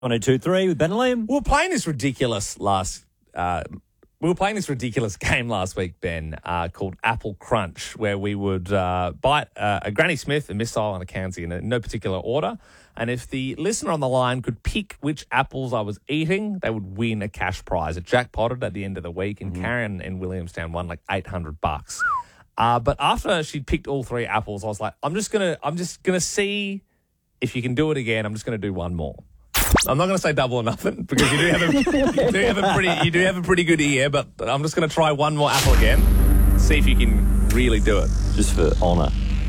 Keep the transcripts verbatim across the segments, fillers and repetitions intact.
one oh two three with Ben and Liam. We were playing this ridiculous last. Uh, we were playing this ridiculous game last week, Ben, uh, called Apple Crunch, where we would uh, bite uh, a Granny Smith, a missile, and a Kanzi in no particular order. And if the listener on the line could pick which apples I was eating, they would win a cash prize. It jackpotted at the end of the week, and mm-hmm. Karen in Williamstown won like eight hundred bucks. Uh, but after she picked all three apples, I was like, I'm just gonna, I'm just gonna see if you can do it again. I'm just gonna do one more. I'm not going to say double or nothing because you do have a, you do have a pretty you do have a pretty good ear, but I'm just going to try one more apple again. See if you can really do it. Just for honour.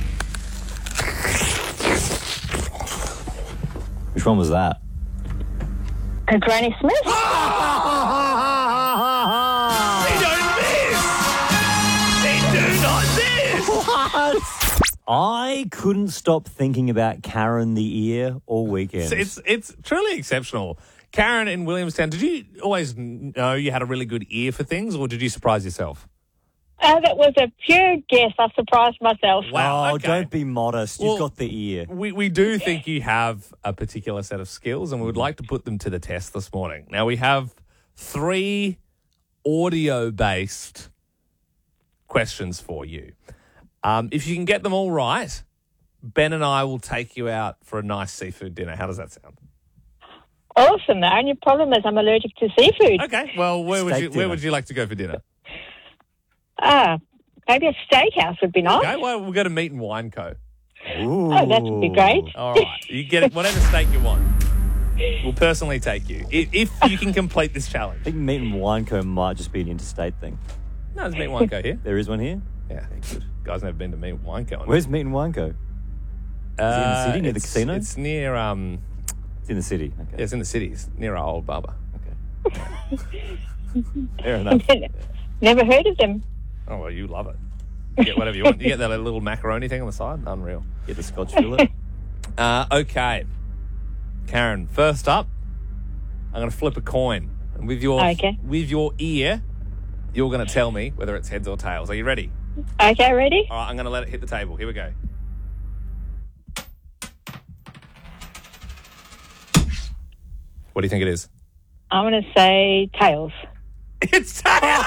Which one was that? A Granny Smith. They don't miss. They do not miss. What? I couldn't stop thinking about Karen the ear all weekend. It's, it's it's truly exceptional. Karen in Williamstown, did you always know you had a really good ear for things, or did you surprise yourself? Uh, that was a pure guess. I surprised myself. Wow, oh, okay. Don't be modest. You've well, got the ear. We, we do think you have a particular set of skills, and we would like to put them to the test this morning. Now, we have three audio-based questions for you. Um, if you can get them all right, Ben and I will take you out for a nice seafood dinner. How does that sound? Awesome. The only problem is I'm allergic to seafood. Okay. Well, where would Steak you dinner. where would you like to go for dinner? Ah, maybe a steakhouse would be nice. Okay. Well, we'll go to Meat and Wine Co. Ooh. Oh, that would be great. All right. You get it, whatever steak you want. We'll personally take you if, if you can complete this challenge. I think Meat and Wine Co might just be an interstate thing. No, there's Meat and Wine Co here. There is one here? Yeah, good. Guys never been to Meat and Wine Co. Where's Meat and Wine Co? Is Uh, it in the city, near the it's- casino? It's near, um, It's in the city. Okay. yeah, it's in the cities, near our old barber. Okay. Fair enough. Never heard of them. Oh, well, you love it. You get whatever you want. You get that little macaroni thing on the side. Unreal. Get the Scotch fillet. Uh, okay. Karen, first up, I'm going to flip a coin. And with your, Okay. with your ear, you're going to tell me whether it's heads or tails. Are you ready? Okay, ready? All right, I'm going to let it hit the table. Here we go. What do you think it is? I'm going to say tails. It's tails!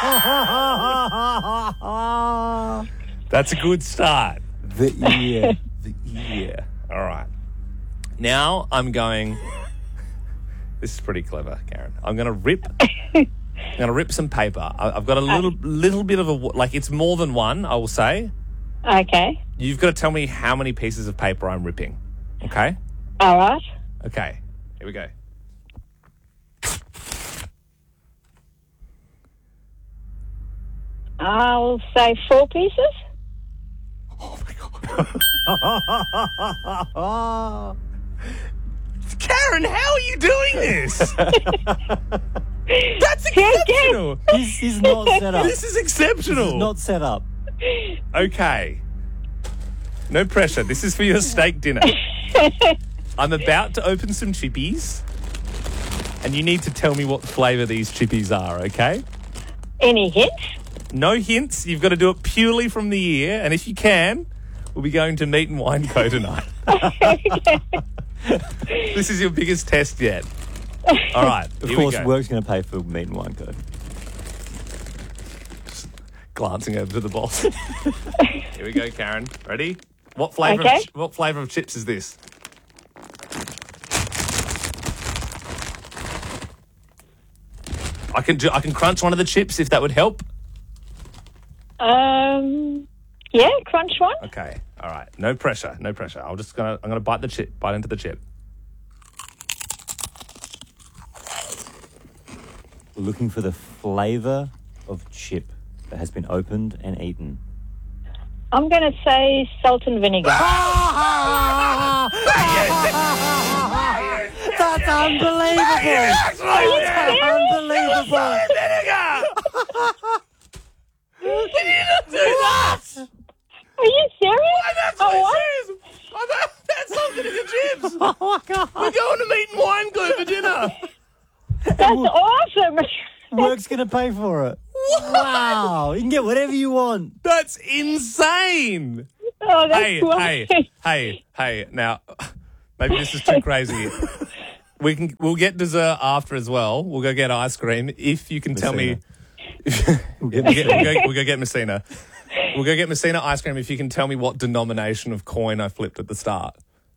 That's a good start. The ear. The ear. All right. Now I'm going... This is pretty clever, Karen. I'm going to rip... I'm going to rip some paper. I- I've got a little little bit of a... Like, it's more than one, I will say. Okay. You've got to tell me how many pieces of paper I'm ripping. Okay? All right. Okay. Here we go. I'll say four pieces. Oh, my God. Karen, how are you doing this? That's exceptional. This is not set up. This is exceptional. This is not set up. Okay. No pressure. This is for your steak dinner. I'm about to open some chippies, and you need to tell me what flavour these chippies are, okay? Any hints? No hints. You've got to do it purely from the ear, and if you can, we'll be going to Meat and Wine Co tonight. This is your biggest test yet. All right. Of here course, we go. work's going to pay for Meat and Wine Co. Glancing over to the boss. Here we go, Karen. Ready? What flavour? Okay. Of, ch- what flavour of chips is this? I can do. I can crunch one of the chips if that would help. Um, yeah, crunch one. Okay. All right. No pressure. No pressure. I'm just gonna. I'm gonna bite the chip. Bite into the chip. We're looking for the flavour of chip that has been opened and eaten. I'm going to say salt and vinegar. That's unbelievable! Unbelievable! Did you not do that? Are you serious? That's Oh, so what? serious. Oh, that, that's something in the chips. Oh my God! We're going to Meat and Wine Co for dinner. That's awesome. Work's going to pay for it. Wow! You can get whatever you want. That's insane. Oh, that's Hey, great. hey, hey, hey. Now, maybe this is too crazy. We can. We'll get dessert after as well. We'll go get ice cream if you can tell me. we'll, get, we'll, get, we'll, go, we'll go get Messina. We'll go get Messina ice cream if you can tell me what denomination of coin I flipped at the start.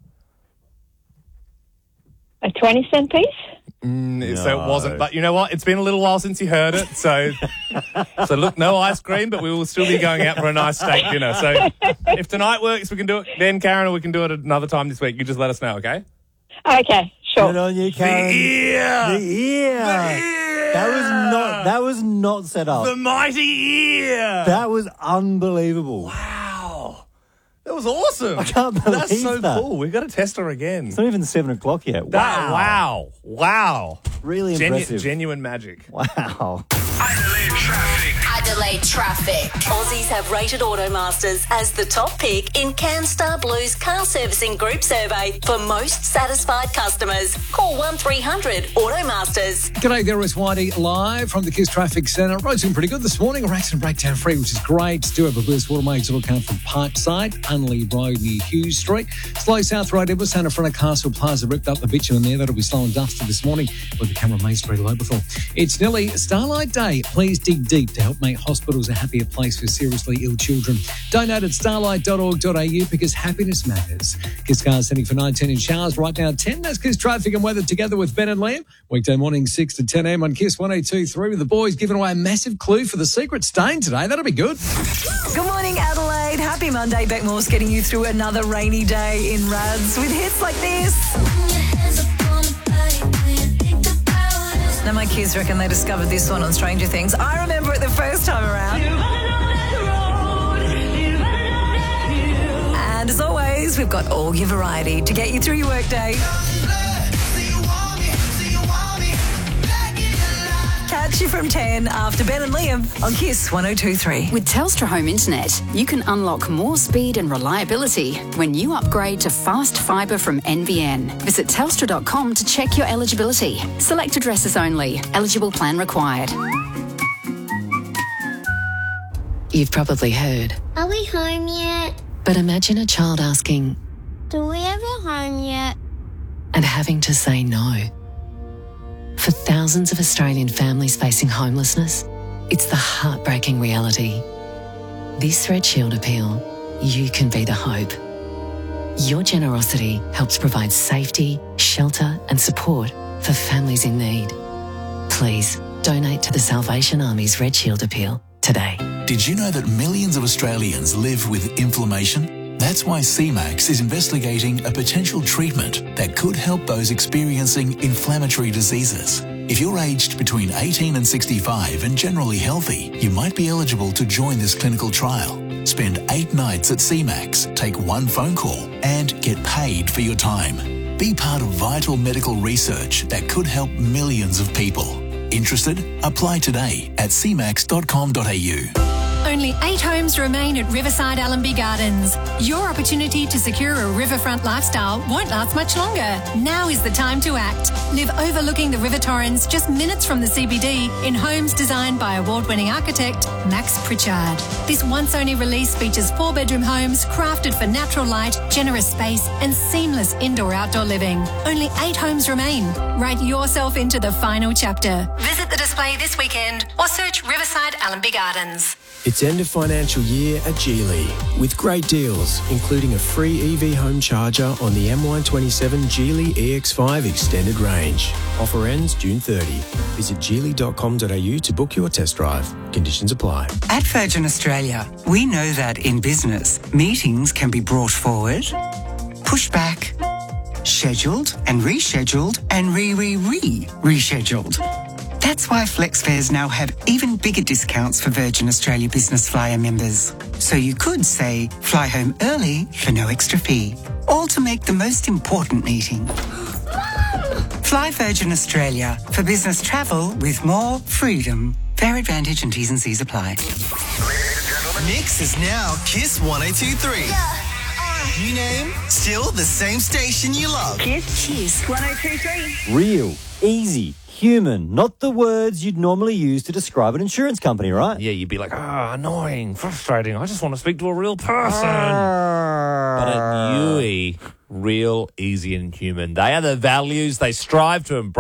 A twenty cent piece? Mm, So it wasn't. But you know what? It's been a little while since you heard it. So, so look, no ice cream, but we will still be going out for a nice steak dinner. So if tonight works, we can do it then, Karen, or we can do it another time this week. You just let us know, okay? Okay, sure. Good on you, Karen. The ear! The ear. The ear! That was not. That was not set up. The mighty ear! That was unbelievable. Wow. That was awesome. I can't believe That's so that. cool. We've got to test her again. It's not even seven o'clock yet. Wow. That- wow. Wow. Really Genu- impressive. genuine magic. Wow. Adelaide traffic. Adelaide Traffic. Aussies have rated Automasters as the top pick in CanStar Blue's car servicing group survey for most satisfied customers. Call one three hundred Automasters. G'day there, it's Whitey live from the Kiss Traffic Centre. Roads looking pretty good this morning. Racing breakdown free, which is great. Do have a burst water mains to look out from Parkside, Unley Road near Hughes Street. Slow South Road, Edwardstown in front of Castle Plaza, ripped up the bitumen there. That'll be slow and dusty this morning with the Cameron Main Street low before. It's nearly Starlight Day. Please dig deep to help make hospitals a happier place for seriously ill children. Donate at starlight dot org dot a u because happiness matters. Kiss cars setting for nine ten in showers right now ten. That's Kiss traffic and weather together with Ben and Liam. Weekday morning six to ten a.m. on Kiss one oh two point three with the boys giving away a massive clue for the secret stain today. That'll be good. Good morning, Adelaide. Happy Monday. Beck Morse getting you through another rainy day in Rads with hits like this. Now, my kids reckon they discovered this one on Stranger Things. I remember it the first time around. And as always, we've got all your variety to get you through your workday. Catch you from ten after Ben and Liam on Kiss one oh two point three. With Telstra Home Internet, you can unlock more speed and reliability when you upgrade to fast fibre from N B N. Visit telstra dot com to check your eligibility. Select addresses only. Eligible plan required. You've probably heard, Are we home yet? but imagine a child asking Do we ever home yet? and having to say no. For thousands of Australian families facing homelessness, it's the heartbreaking reality. This Red Shield appeal, you can be the hope. Your generosity helps provide safety, shelter and support for families in need. Please donate to the Salvation Army's Red Shield appeal today. Did you know that millions of Australians live with inflammation? That's why C MAX is investigating a potential treatment that could help those experiencing inflammatory diseases. If you're aged between eighteen and sixty-five and generally healthy, you might be eligible to join this clinical trial. Spend eight nights at C MAX, take one phone call, and get paid for your time. Be part of vital medical research that could help millions of people. Interested? Apply today at c max dot com dot a u. Only eight homes remain at Riverside Allenby Gardens. Your opportunity to secure a riverfront lifestyle won't last much longer. Now is the time to act. Live overlooking the River Torrens, just minutes from the C B D, in homes designed by award-winning architect Max Pritchard. This once-only release features four-bedroom homes crafted for natural light, generous space and seamless indoor-outdoor living. Only eight homes remain. Write yourself into the final chapter. Visit the display this weekend or search Riverside Allenby Gardens. It's end of financial year at Geely with great deals, including a free E V home charger on the M Y twenty-seven Geely E X five Extended Range. Offer ends June thirtieth. Visit geely dot com dot a u to book your test drive. Conditions apply. At Virgin Australia, we know that in business, meetings can be brought forward, pushed back, scheduled and rescheduled and re-re-re-rescheduled. That's why FlexFares now have even bigger discounts for Virgin Australia Business Flyer members. So you could say, fly home early for no extra fee. All to make the most important meeting. Fly Virgin Australia for business travel with more freedom. Fair advantage and T's and C's apply. Mix is now Kiss one oh two point three. New name, still the same station you love. Kiss. Kiss one oh two point three. Real, easy, human, not the words you'd normally use to describe an insurance company, right? Yeah, you'd be like, ah, oh, annoying, frustrating. I just want to speak to a real person. Arr. But at U E, real, easy, and human. They are the values they strive to embrace.